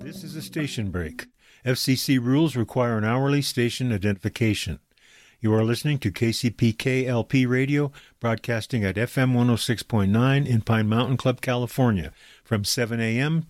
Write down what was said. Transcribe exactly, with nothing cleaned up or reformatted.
This is a station break. F C C rules require an hourly station identification. You are listening to K C P K L P Radio, broadcasting at F M one oh six point nine in Pine Mountain Club, California, from seven a.m.